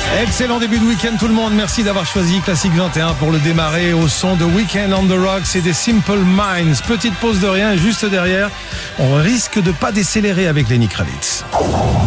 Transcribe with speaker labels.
Speaker 1: Excellent début de week-end tout le monde. Merci d'avoir choisi Classique 21 pour le démarrer au son de Weekend on the Rocks et des Simple Minds. Petite pause de rien, juste derrière, on risque de pas décélérer avec Lenny Kravitz.